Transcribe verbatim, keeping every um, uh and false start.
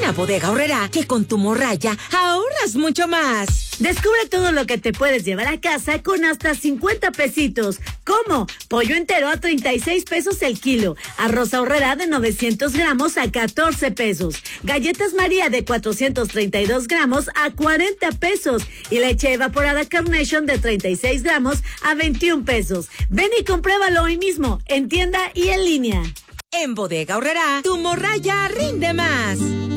a Bodega Aurrerá, que con tu morraya ahorras mucho más. Descubre todo lo que te puedes llevar a casa con hasta cincuenta pesitos. ¿Cómo? Pollo entero a treinta y seis pesos el kilo. Arroz Aurrerá de novecientos gramos a catorce pesos. Galletas María de cuatrocientos treinta y dos gramos a cuarenta pesos. Y leche evaporada Carnation de treinta y seis gramos a veintiún pesos. Ven y compruébalo hoy mismo, en tienda y en línea. En Bodega Aurrerá, tu morraya rinde más.